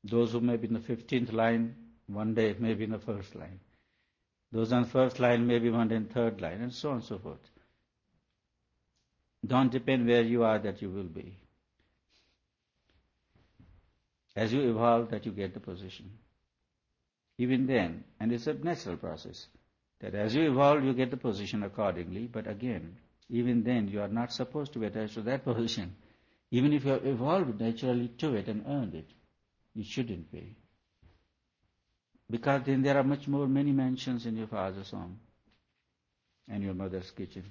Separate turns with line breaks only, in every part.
Those who may be in the 15th line, one day may be in the first line. Those on the first line may be one day in the third line, and so on and so forth. Don't depend where you are that you will be. As you evolve, that you get the position. Even then, and it's a natural process, that as you evolve, you get the position accordingly, but again, even then, you are not supposed to be attached to that position. Even if you have evolved naturally to it and earned it, you shouldn't be. Because then there are much more many mansions in your father's home and your mother's kitchen.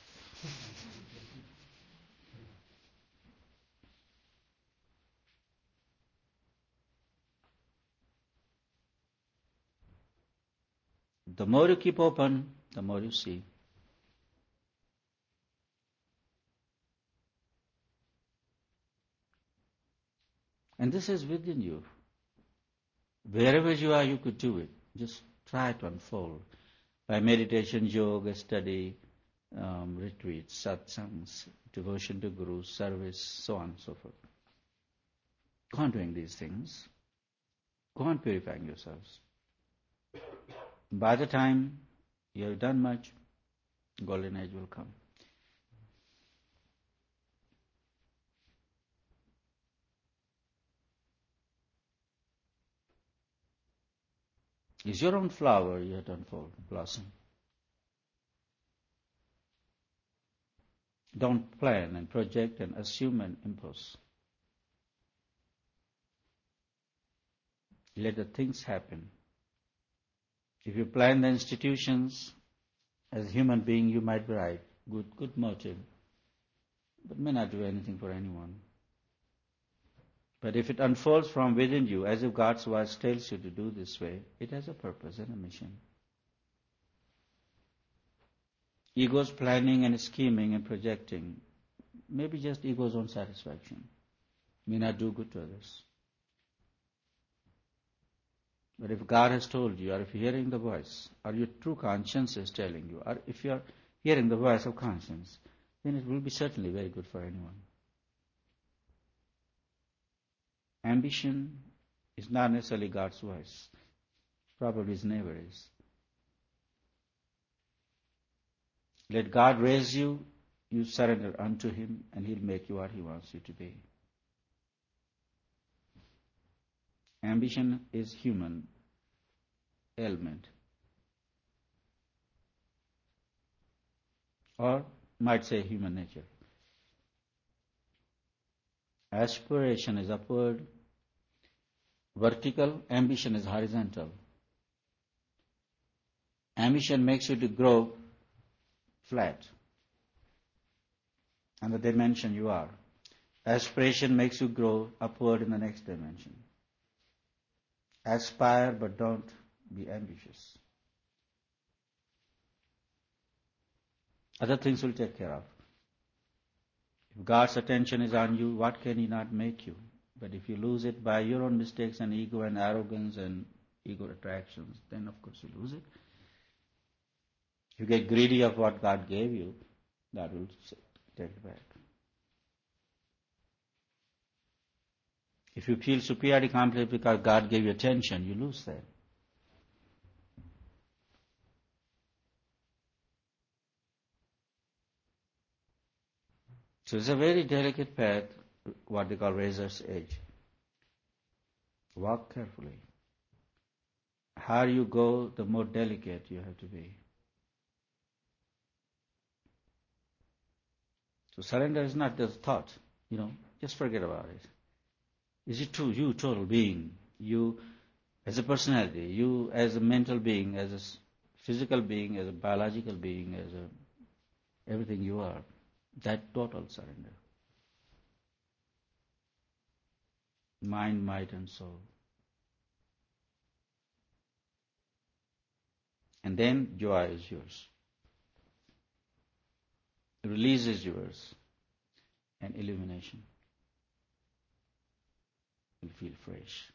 The more you keep open, the more you see. And this is within you. Wherever you are, you could do it. Just try to unfold. By meditation, yoga, study, retreats, satsangs, devotion to Guru, service, so on and so forth. Go on doing these things. Go on purifying yourselves. By the time you have done much, golden age will come. It's your own flower you have to unfold, blossom. Don't plan and project and assume and impose. Let the things happen. If you plan the institutions, as a human being, you might be right, good motive, but may not do anything for anyone. But if it unfolds from within you, as if God's voice tells you to do this way, it has a purpose and a mission. Ego's planning and scheming and projecting may be just ego's own satisfaction, may not do good to others. But if God has told you, or if you're hearing the voice, or your true conscience is telling you, or if you're hearing the voice of conscience, then it will be certainly very good for anyone. Ambition is not necessarily God's voice. Probably His neighbor is. Let God raise you, you surrender unto Him, and He'll make you what He wants you to be. Ambition is human ailment. Or might say human nature. Aspiration is upward, vertical, ambition is horizontal. Ambition makes you to grow flat on the dimension you are. Aspiration makes you grow upward in the next dimension. Aspire, but don't be ambitious. Other things will take care of. If God's attention is on you, what can He not make you? But if you lose it by your own mistakes and ego and arrogance and ego attractions, then of course you lose it. If you get greedy of what God gave you, God will take it back. If you feel superiority complex because God gave you attention, you lose that. So it's a very delicate path, what they call razor's edge. Walk carefully. Higher you go, the more delicate you have to be. So surrender is not just thought, just forget about it. Is it true? You, total being, you as a personality, you as a mental being, as a physical being, as a biological being, as everything you are, that total surrender. Mind, might, and soul. And then joy is yours. Release is yours. And illumination. You'll feel fresh.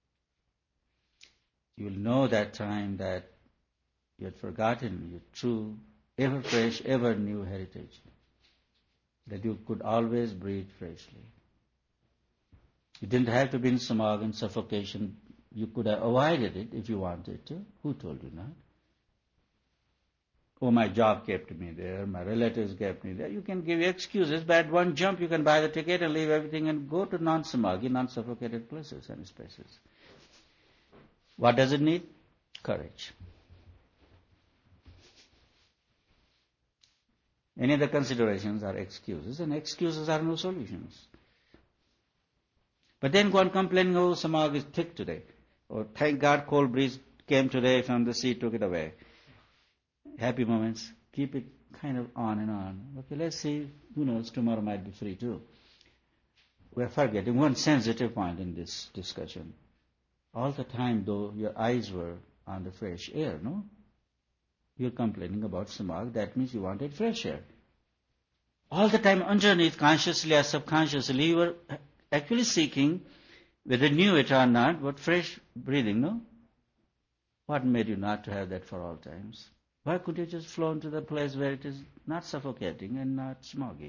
You will know that time that you had forgotten your true, ever fresh, ever new heritage. That you could always breathe freshly. You didn't have to be in smog and suffocation. You could have avoided it if you wanted to. Who told you not? Oh, my job kept me there, my relatives kept me there. You can give excuses, but at one jump you can buy the ticket and leave everything and go to non-smoggy, non-suffocated places and spaces. What does it need? Courage. Any other considerations are excuses, and excuses are no solutions. But then go on complaining, oh, smog is thick today. Or thank God cold breeze came today from the sea, took it away. Happy moments, keep it kind of on and on. Okay, let's see, who knows, tomorrow might be free too. We're forgetting one sensitive point in this discussion. All the time, though, your eyes were on the fresh air, no? You're complaining about smog, that means you wanted fresh air. All the time underneath, consciously or subconsciously, you were actually seeking, whether you knew it or not, what fresh breathing, no? What made you not to have that for all times? Why could you just flow into the place where it is not suffocating and not smoggy?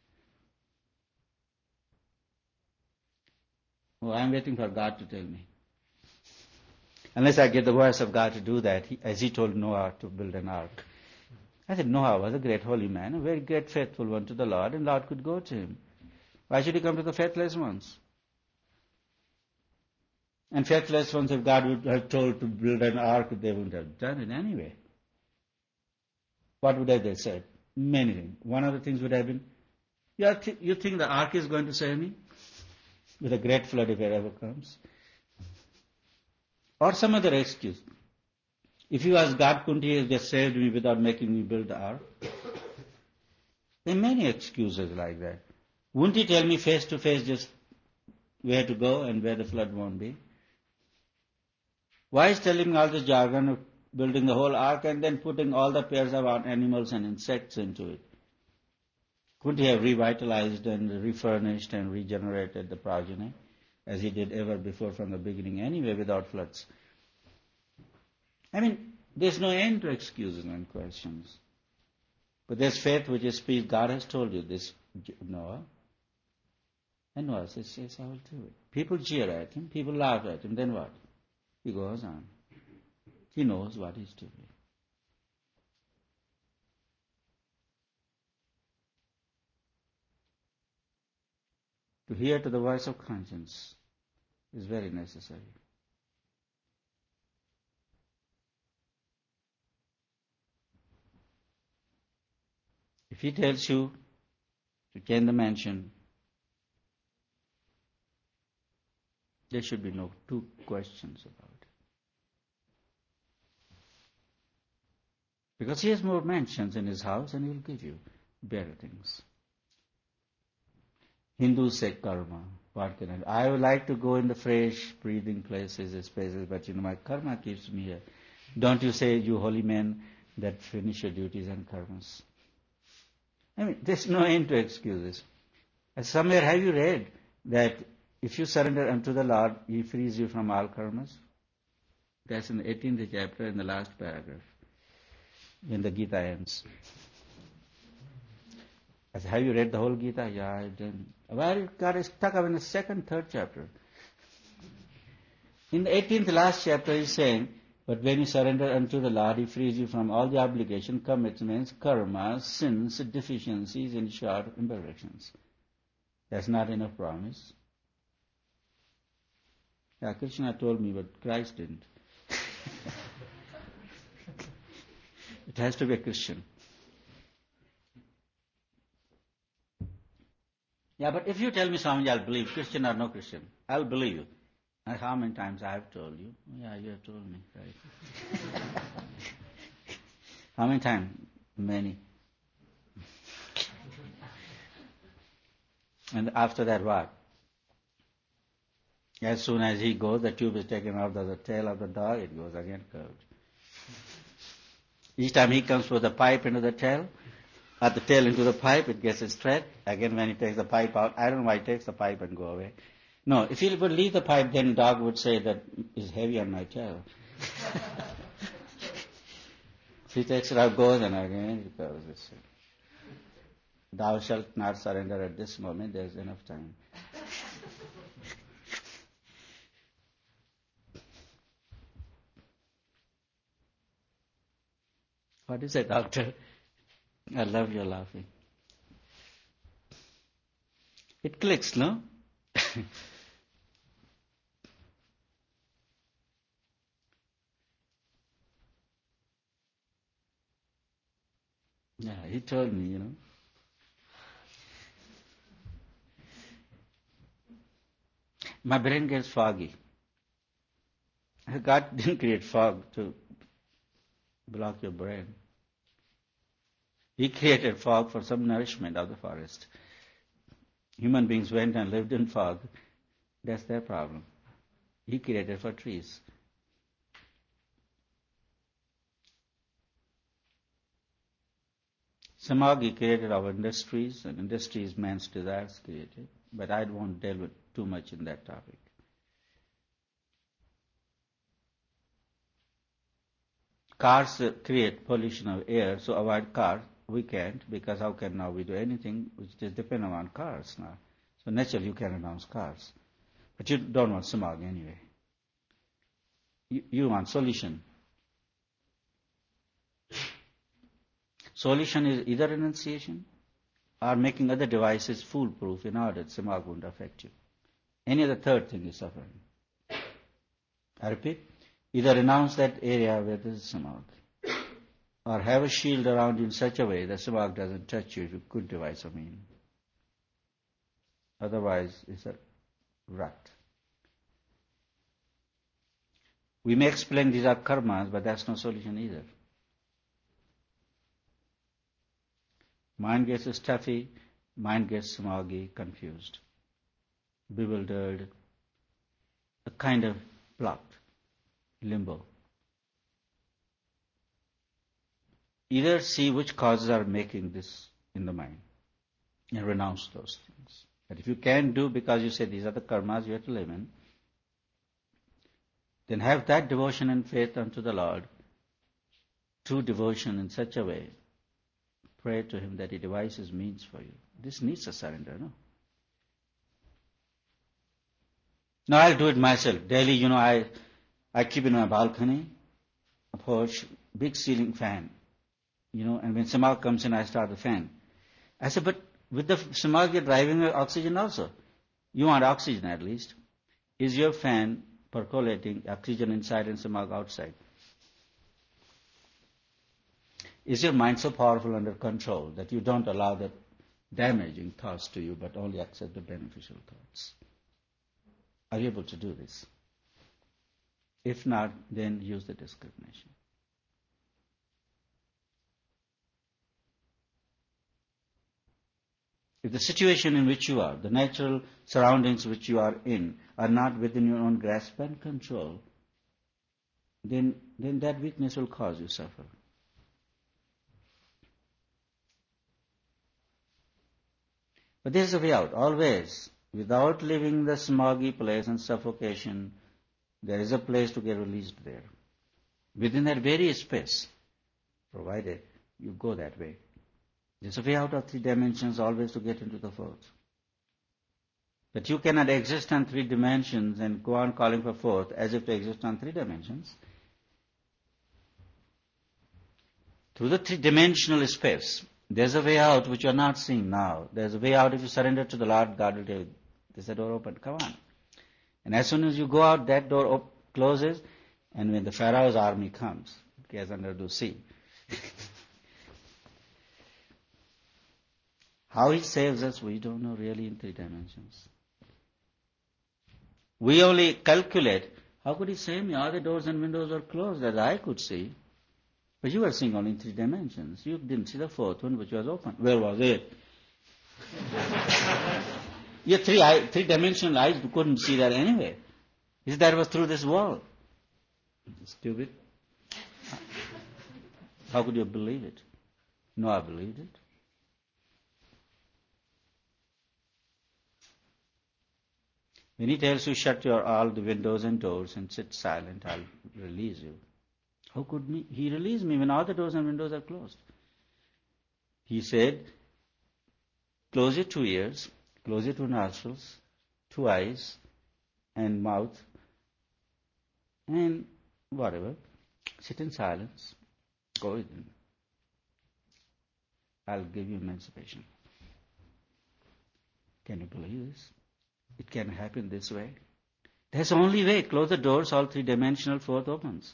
Oh, I'm waiting for God to tell me. Unless I get the voice of God to do that, as he told Noah to build an ark. I said, Noah was a great holy man, a very great faithful one to the Lord, and Lord could go to him. Why should he come to the faithless ones? And faithless ones, if God would have told to build an ark, they wouldn't have done it anyway. What would have they said? Many things. One of the things would have been, you think the ark is going to save me? With a great flood if it ever comes. Or some other excuse. If you ask God, couldn't he have just saved me without making me build the ark? There are many excuses like that. Wouldn't he tell me face to face just where to go and where the flood won't be? Why is telling me all this jargon of building the whole ark and then putting all the pairs of animals and insects into it? Couldn't he have revitalized and refurnished and regenerated the progeny as he did ever before from the beginning anyway without floods? I mean, there's no end to excuses and questions. But there's faith which is peace. God has told you this, Noah. And Noah says, yes, I will do it. People jeer at him. People laugh at him. Then what? He goes on. He knows what he's doing. To hear to the voice of conscience is very necessary. If he tells you to change the mansion, there should be no two questions about it. Because he has more mansions in his house and he will give you better things. Hindus say karma. What can I do? I would like to go in the fresh, breathing places, spaces, but my karma keeps me here. Don't you say, you holy men, that finish your duties and karmas? I mean, there's no end to excuses. Somewhere have you read that if you surrender unto the Lord, He frees you from all karmas? That's in the 18th chapter, in the last paragraph, when the Gita ends. I said, have you read the whole Gita? Yeah, I didn't. Well, it got stuck up in the second, third chapter. In the 18th last chapter, he's saying, but when you surrender unto the Lord, He frees you from all the obligation, commitments, karma, sins, deficiencies, in short, imperfections. That's not enough promise. Yeah, Krishna told me, but Christ didn't. It has to be a Christian. Yeah, but if you tell me, Swamiji, I'll believe, Christian or no Christian, I'll believe you. And how many times I have told you? Yeah, you have told me, right? How many times? Many. And after that, what? As soon as he goes, the tube is taken out of the tail of the dog, it goes again curved. Each time he comes with the pipe into the tail, or the tail into the pipe, it gets straight. Again, when he takes the pipe out, I don't know why he takes the pipe and go away. No, if he would leave the pipe, then dog would say that it's heavy on my tail. He takes it out, goes, and again it goes. Thou shalt not surrender at this moment, there's enough time. What is it, doctor? I love your laughing. It clicks, no? Yeah, he told me, My brain gets foggy. God didn't create fog to block your brain. He created fog for some nourishment of the forest. Human beings went and lived in fog. That's their problem. He created for trees. Samagi created our industries, and industries man's desires created. But I won't delve too much in that topic. Cars create pollution of air, so avoid cars. We can't, because how can now we do anything which is dependent on cars now? So naturally you can renounce cars. But you don't want smog anyway. You want solution. Solution is either renunciation or making other devices foolproof in order that smog won't affect you. Any other third thing is suffering. I repeat, either renounce that area where there is smog, or have a shield around you in such a way that smog doesn't touch you if you could devise a mean. Otherwise, it's a rut. We may explain these are karmas, but that's no solution either. Mind gets stuffy, mind gets smoggy, confused, bewildered, a kind of blocked, limbo. Either see which causes are making this in the mind and renounce those things. But if you can't do because you say these are the karmas you have to live in, then have that devotion and faith unto the Lord, true devotion in such a way, pray to Him that He devises means for you. This needs a surrender, no? Now I'll do it myself. Daily, I keep in my balcony a porch, big ceiling fan, and when smog comes in, I start the fan. I said, but with the smog you're driving oxygen also. You want oxygen at least. Is your fan percolating oxygen inside and smog outside? Is your mind so powerful under control that you don't allow the damaging thoughts to you but only accept the beneficial thoughts? Are you able to do this? If not, then use the discrimination. If the situation in which you are, the natural surroundings which you are in, are not within your own grasp and control, then that weakness will cause you suffer. But there is a way out, always. Without leaving the smoggy place and suffocation, there is a place to get released there. Within that very space, provided you go that way. There's a way out of 3 dimensions, always to get into the 4th. But you cannot exist on 3 dimensions and go on calling for 4th as if to exist on 3 dimensions. Through the 3-dimensional space, there's a way out which you are not seeing now. There's a way out if you surrender to the Lord, God will tell you, there's a door open, come on. And as soon as you go out, that door closes, and when the Pharaoh's army comes, it gets under the sea. How He saves us, we don't know really in 3 dimensions. We only calculate, how could He save me? All the doors and windows were closed that I could see. But you were seeing only in 3 dimensions. You didn't see the 4th one which was open. Where was it? Your 3-dimensional eyes couldn't see that anyway. That was through this wall. Stupid. How could you believe it? No, I believed it. When He tells you shut all the windows and doors and sit silent, I'll release you. How could He release me when all the doors and windows are closed? He said, close your 2 ears, close your 2 nostrils, 2 eyes, and mouth, and whatever. Sit in silence. Go within. I'll give you emancipation. Can you believe this? It can happen this way. That's the only way. Close the doors, all three-dimensional fourth opens.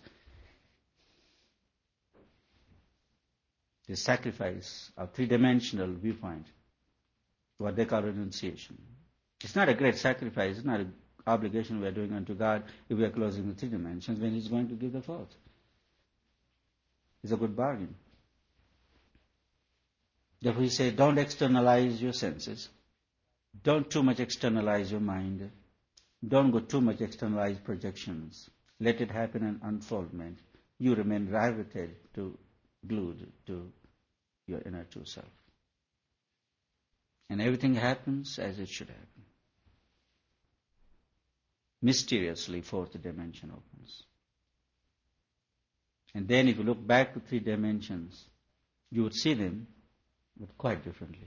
The sacrifice of three-dimensional viewpoint, what they call renunciation. It's not a great sacrifice. It's not an obligation we are doing unto God if we are closing the three dimensions when He's going to give the fourth. It's a good bargain. Therefore He says, don't externalize your senses. Don't too much externalize your mind. Don't go too much externalize projections. Let it happen in unfoldment. You remain riveted glued to your inner true self. And everything happens as it should happen. Mysteriously, fourth dimension opens. And then if you look back to three dimensions, you would see them, but quite differently.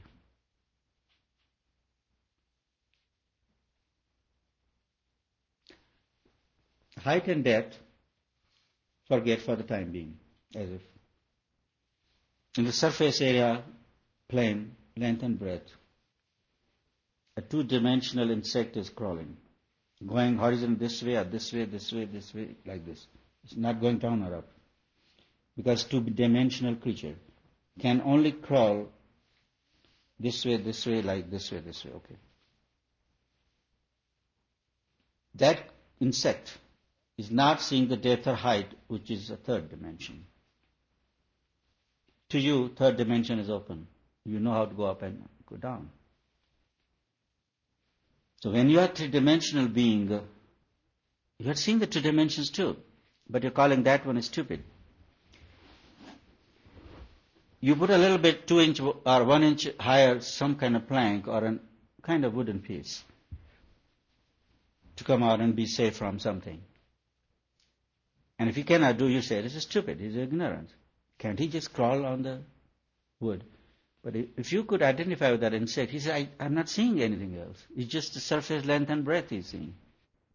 Height and depth, forget for the time being, as if. In the surface area, plane, length and breadth, a two-dimensional insect is crawling, going horizontal this way, or this way, this way, this way, like this. It's not going down or up. Because two-dimensional creature can only crawl this way, like this way, this way. Okay. That insect is not seeing the depth or height, which is a third dimension. To you, third dimension is open. You know how to go up and go down. So when you are three-dimensional being, you are seeing the two dimensions too, but you're calling that one stupid. You put a little bit 2 inch or 1 inch higher some kind of plank or a kind of wooden piece to come out and be safe from something. And if he cannot do, you say, this is stupid, he's ignorant. Can't he just crawl on the wood? But if you could identify with that insect, he said, I'm not seeing anything else. It's just the surface length and breadth he's seeing.